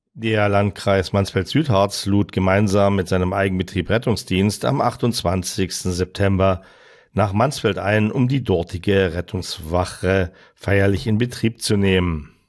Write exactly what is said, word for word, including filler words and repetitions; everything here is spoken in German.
Der Landkreis Mansfeld-Südharz lud gemeinsam mit seinem Eigenbetrieb Rettungsdienst am achtundzwanzigsten September nach Mansfeld ein, um die dortige Rettungswache feierlich in Betrieb zu nehmen.